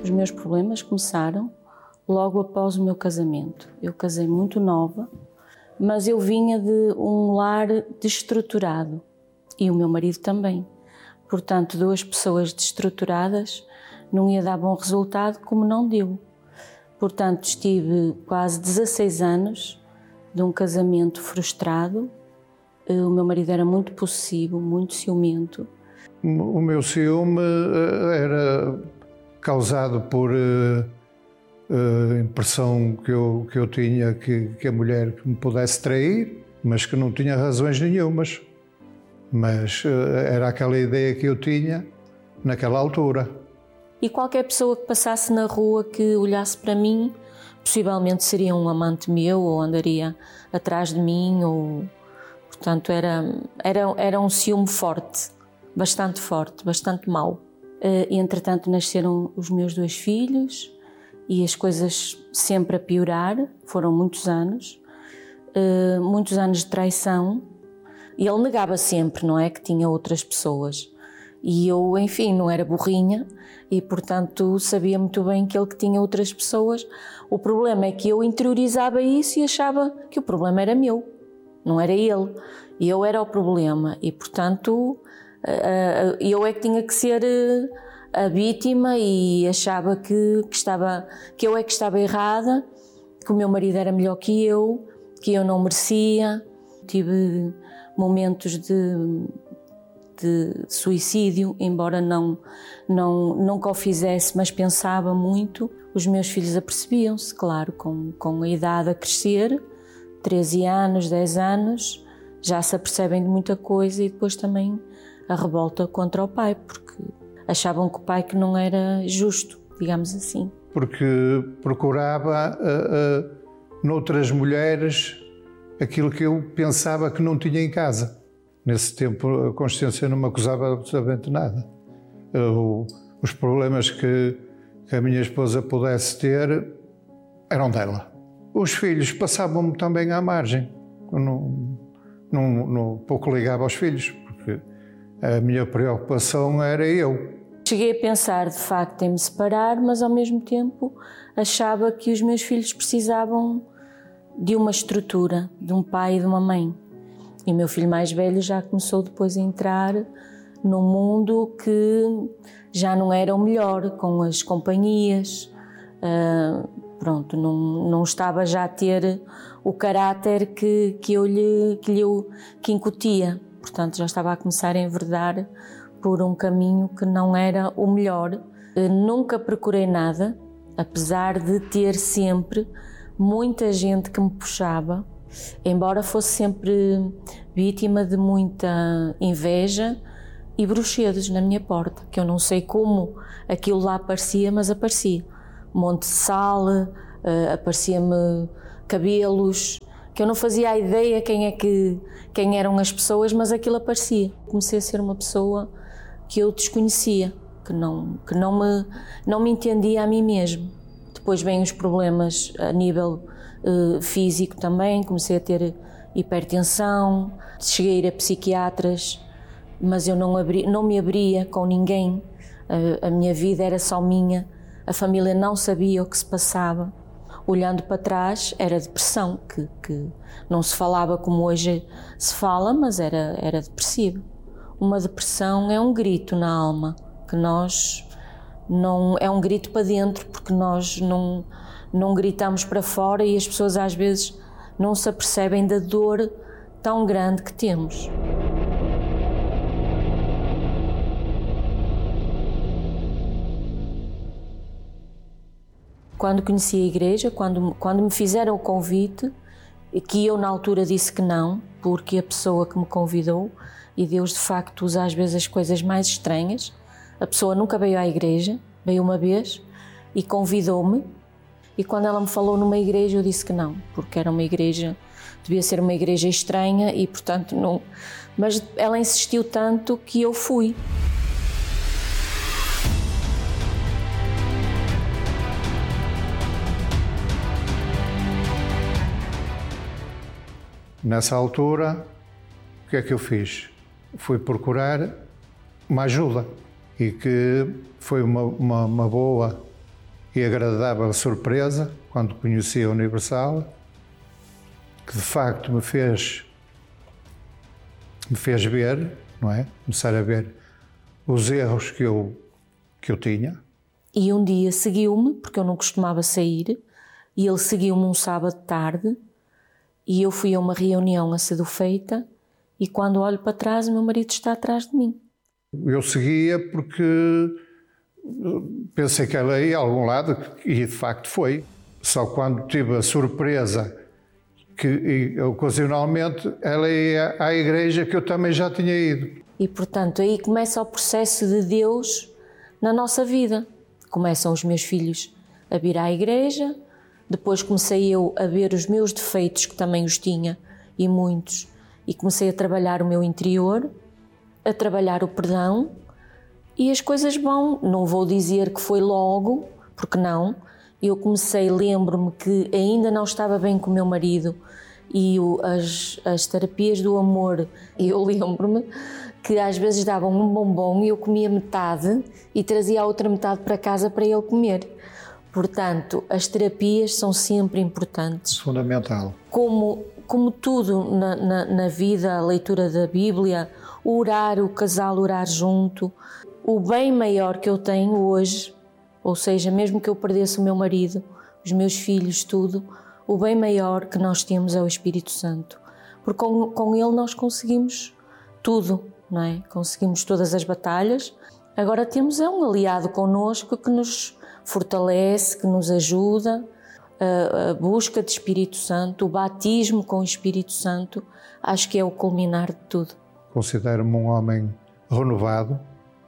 Os meus problemas começaram logo após o meu casamento. Eu casei muito nova, mas eu vinha de um lar desestruturado e o meu marido também. Portanto, duas pessoas desestruturadas não ia dar bom resultado, como não deu. Portanto, estive quase 16 anos de um casamento frustrado. O meu marido era muito possessivo, muito ciumento. O meu ciúme era causado por impressão que eu tinha que a mulher me pudesse trair, mas que não tinha razões nenhumas. Mas era aquela ideia que eu tinha naquela altura. E qualquer pessoa que passasse na rua que olhasse para mim, possivelmente seria um amante meu ou andaria atrás de mim. Portanto, era um ciúme forte, bastante mau. Entretanto, nasceram os meus 2 filhos e as coisas sempre a piorar. Foram muitos anos de traição. E ele negava sempre, não é, que tinha outras pessoas. E eu, enfim, não era burrinha e, portanto, sabia muito bem que ele que tinha outras pessoas. O problema é que eu interiorizava isso e achava que o problema era meu, não era ele. E eu era o problema e, portanto, eu é que tinha que ser a vítima e achava que eu é que estava errada, que o meu marido era melhor que eu não merecia. Tive momentos de suicídio, embora nunca o fizesse, mas pensava muito. Os meus filhos apercebiam-se, claro, com a idade a crescer, 13 anos, 10 anos, já se apercebem de muita coisa e depois também a revolta contra o pai, porque achavam que o pai que não era justo, digamos assim. Porque procurava noutras mulheres aquilo que eu pensava que não tinha em casa. Nesse tempo a consciência não me acusava absolutamente nada. Os problemas que a minha esposa pudesse ter eram dela. Os filhos passavam-me também à margem. Eu pouco ligava aos filhos, porque a minha preocupação era eu. Cheguei a pensar, de facto, em me separar, mas ao mesmo tempo achava que os meus filhos precisavam de uma estrutura, de um pai e de uma mãe. E o meu filho mais velho já começou depois a entrar num mundo que já não era o melhor, com as companhias. Não estava já a ter o caráter que incutia. Portanto, já estava a começar a enverdar por um caminho que não era o melhor. Nunca procurei nada, apesar de ter sempre muita gente que me puxava, embora fosse sempre vítima de muita inveja e bruxedos na minha porta, que eu não sei como aquilo lá aparecia, mas aparecia. Monte de sal, aparecia-me cabelos, que eu não fazia a ideia quem eram as pessoas, mas aquilo aparecia. Comecei a ser uma pessoa que eu desconhecia, que não me entendia a mim mesmo. Depois vêm os problemas a nível físico também, comecei a ter hipertensão, cheguei a ir a psiquiatras, mas eu não me abria com ninguém, a minha vida era só minha, a família não sabia o que se passava. Olhando para trás, era depressão, que não se falava como hoje se fala, mas era depressivo. Uma depressão é um grito na alma, que não é um grito para dentro, porque nós não gritamos para fora e as pessoas às vezes não se apercebem da dor tão grande que temos. Quando conheci a igreja, quando me fizeram o convite, que eu na altura disse que não, porque a pessoa que me convidou, e Deus de facto usa às vezes as coisas mais estranhas, a pessoa nunca veio à igreja, veio uma vez e convidou-me, e quando ela me falou numa igreja eu disse que não, porque era uma igreja, devia ser uma igreja estranha e portanto não, mas ela insistiu tanto que eu fui. Nessa altura, o que é que eu fiz? Fui procurar uma ajuda e que foi uma boa e agradável surpresa quando conheci a Universal, que de facto me fez ver, não é? Começar a ver os erros que eu tinha. E um dia seguiu-me, porque eu não costumava sair, e ele seguiu-me um sábado de tarde, e eu fui a uma reunião a cedo feita, e quando olho para trás, o meu marido está atrás de mim. Eu seguia porque pensei que ela ia a algum lado, e de facto foi. Só quando tive a surpresa que, ocasionalmente, ela ia à igreja que eu também já tinha ido. E, portanto, aí começa o processo de Deus na nossa vida. Começam os meus filhos a vir à igreja, depois comecei eu a ver os meus defeitos, que também os tinha, e muitos, e comecei a trabalhar o meu interior, a trabalhar o perdão, e as coisas vão. Não vou dizer que foi logo, porque não. Eu comecei, lembro-me que ainda não estava bem com o meu marido, e as terapias do amor, eu lembro-me que às vezes davam um bombom e eu comia metade e trazia a outra metade para casa para ele comer. Portanto, as terapias são sempre importantes. Fundamental. Como tudo na vida, a leitura da Bíblia, o orar, o casal orar junto. O bem maior que eu tenho hoje, ou seja, mesmo que eu perdesse o meu marido, os meus filhos, tudo, o bem maior que nós temos é o Espírito Santo. Porque com ele nós conseguimos tudo, não é? Conseguimos todas as batalhas. Agora temos um aliado connosco que nos fortalece, que nos ajuda, a busca de Espírito Santo, o batismo com o Espírito Santo, acho que é o culminar de tudo. Considero-me um homem renovado,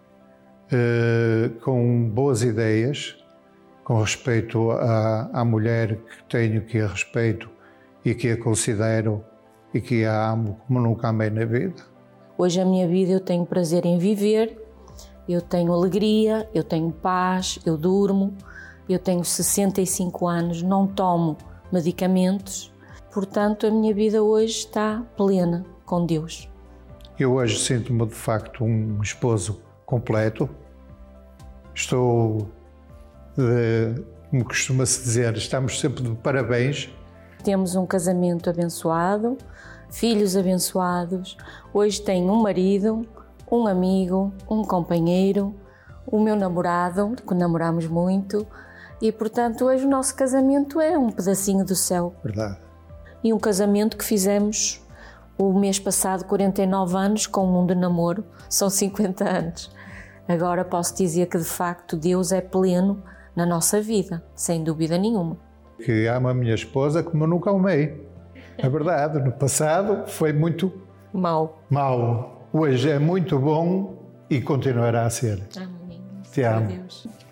com boas ideias, com respeito à mulher que tenho, que a respeito e que a considero e que a amo como nunca amei na vida. Hoje a minha vida eu tenho prazer em viver, eu tenho alegria, eu tenho paz, eu durmo, eu tenho 65 anos, não tomo medicamentos, portanto a minha vida hoje está plena com Deus. Eu hoje sinto-me de facto um esposo completo. Estou, como costuma-se dizer, estamos sempre de parabéns. Temos um casamento abençoado, filhos abençoados. Hoje tenho um marido, um amigo, um companheiro, o meu namorado, que namoramos muito, e portanto hoje o nosso casamento é um pedacinho do céu. Verdade. E um casamento que fizemos o mês passado, 49 anos, com um de namoro, são 50 anos. Agora posso dizer que de facto Deus é pleno na nossa vida, sem dúvida nenhuma. Que amo a minha esposa como eu nunca amei. É verdade, no passado foi muito mau. Hoje é muito bom e continuará a ser. Amém. Te amo. Deus.